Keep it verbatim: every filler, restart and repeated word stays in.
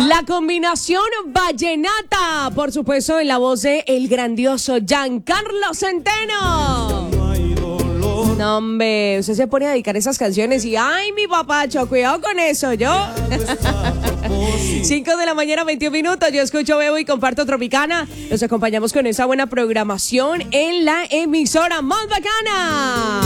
La combinación vallenata, por supuesto, en la voz de el grandioso Giancarlo Centeno. No, hombre, usted se pone a dedicar esas canciones y ¡ay, mi papacho! Cuidado con eso, ¿yo? cinco de la mañana, veintiún minutos. Yo escucho, bebo y comparto Tropicana. Los acompañamos con esa buena programación en la emisora más bacana.